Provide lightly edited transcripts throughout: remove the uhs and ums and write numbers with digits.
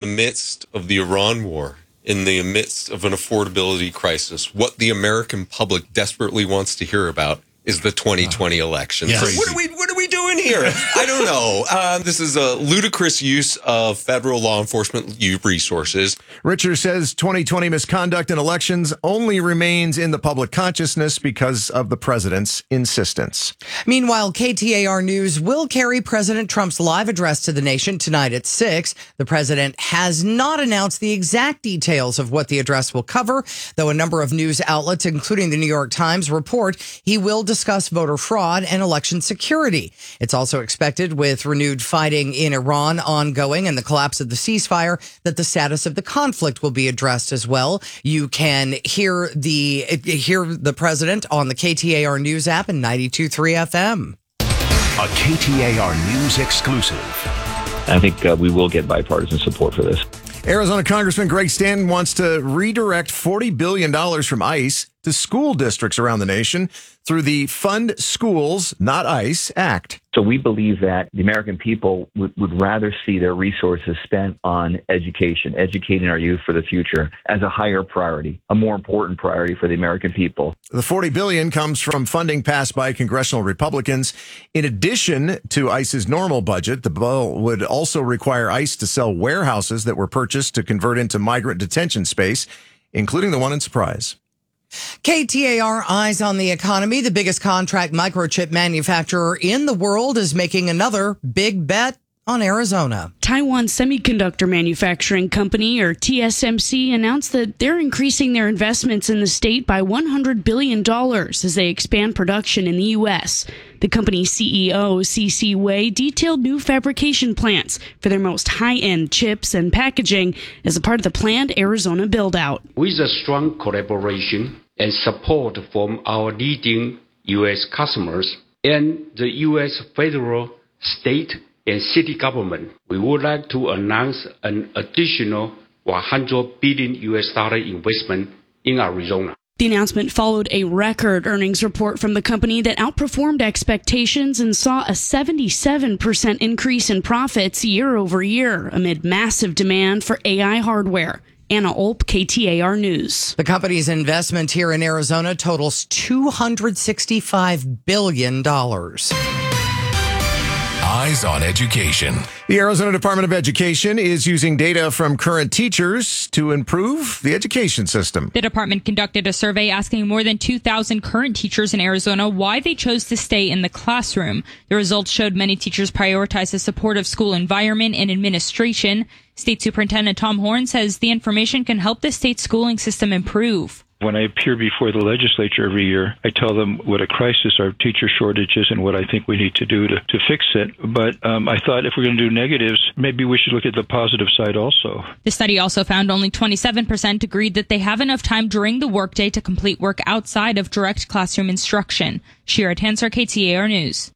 midst of the Iran war, in the midst of an affordability crisis, what the American public desperately wants to hear about is the 2020 election. Yes. So what are we doing here? I don't know. This is a ludicrous use of federal law enforcement resources. Richard says 2020 misconduct in elections only remains in the public consciousness because of the president's insistence. Meanwhile, KTAR News will carry President Trump's live address to the nation tonight at 6. The president has not announced the exact details of what the address will cover, though a number of news outlets, including the New York Times, report he will discuss voter fraud and election security. It's also expected, with renewed fighting in Iran ongoing and the collapse of the ceasefire, that the status of the conflict will be addressed as well. You can hear the president on the KTAR News app and 92.3 FM. A KTAR News exclusive. I think we will get bipartisan support for this. Arizona Congressman Greg Stanton wants to redirect $40 billion from ICE to school districts around the nation through the Fund Schools, Not ICE Act. So we believe that the American people would rather see their resources spent on education, educating our youth for the future, as a higher priority, a more important priority for the American people. The $40 billion comes from funding passed by congressional Republicans. In addition to ICE's normal budget, the bill would also require ICE to sell warehouses that were purchased to convert into migrant detention space, including the one in Surprise. KTAR Eyes on the Economy. The biggest contract microchip manufacturer in the world is making another big bet on Arizona. Taiwan Semiconductor Manufacturing Company, or TSMC, announced that they're increasing their investments in the state by $100 billion as they expand production in the U.S. The company's CEO, C.C. Wei, detailed new fabrication plants for their most high-end chips and packaging as a part of the planned Arizona build-out. With a strong collaboration and support from our leading U.S. customers and the U.S. federal, state, and city government, we would like to announce an additional $100 billion investment in Arizona. The announcement followed a record earnings report from the company that outperformed expectations and saw a 77% increase in profits year over year amid massive demand for AI hardware. Anna Olp, KTAR News. The company's investment here in Arizona totals $265 billion. Eyes on Education. The Arizona Department of Education is using data from current teachers to improve the education system. The department conducted a survey asking more than 2,000 current teachers in Arizona why they chose to stay in the classroom. The results showed many teachers prioritize a supportive school environment and administration. State Superintendent Tom Horn says the information can help the state schooling system improve. When I appear before the legislature every year, I tell them what a crisis our teacher shortage is and what I think we need to do to fix it. But I thought if we're going to do negatives, maybe we should look at the positive side also. The study also found only 27% agreed that they have enough time during the workday to complete work outside of direct classroom instruction. Shira Tansar, KTAR News.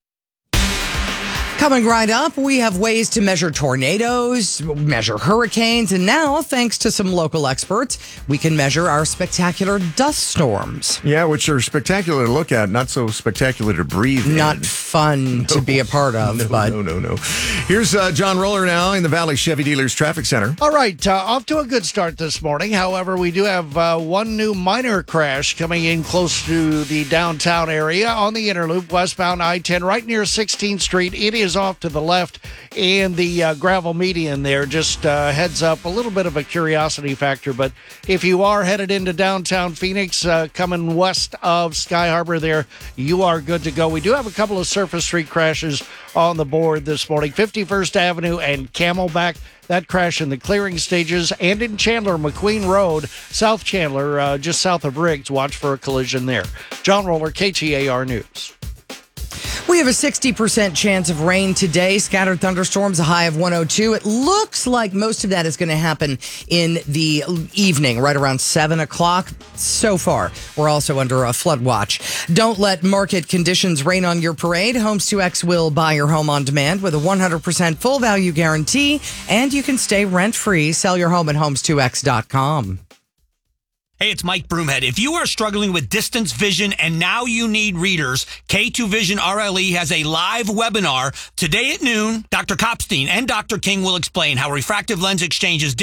Coming right up, we have ways to measure tornadoes, measure hurricanes, and now, thanks to some local experts, we can measure our spectacular dust storms. Yeah, which are spectacular to look at, not so spectacular to breathe Not in. fun to be a part of. No. Here's John Roller now in the Valley Chevy Dealers Traffic Center. All right, off to a good start this morning. However, we do have one new minor crash coming in close to the downtown area on the Interloop, westbound I-10, right near 16th Street. It is off to the left, and the gravel median there just heads up. A little bit of a curiosity factor, but if you are headed into downtown Phoenix, coming west of Sky Harbor there, you are good to go. We do have a couple of surface street crashes on the board this morning. 51st Avenue and Camelback. That crash in the clearing stages, and in Chandler, McQueen Road, South Chandler, just south of Riggs. Watch for a collision there. John Roller, KTAR News. We have a 60% chance of rain today. Scattered thunderstorms, a high of 102. It looks like most of that is going to happen in the evening, right around 7 o'clock. So far, we're also under a flood watch. Don't let market conditions rain on your parade. Homes 2X will buy your home on demand with a 100% full value guarantee, and you can stay rent-free. Sell your home at homes2x.com. Hey, it's Mike Broomhead. If you are struggling with distance vision and now you need readers, K2 Vision RLE has a live webinar today at noon. Dr. Kopstein and Dr. King will explain how refractive lens exchange is